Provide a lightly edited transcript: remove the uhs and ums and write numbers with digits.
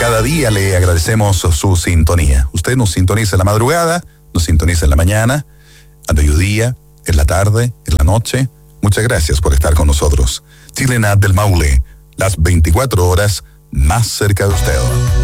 cada día le agradecemos su sintonía. Usted nos sintoniza en la madrugada, nos sintoniza en la mañana, al mediodía, en la tarde, en la noche. Muchas gracias por estar con nosotros. Chilenat del Maule, las 24 horas más cerca de usted.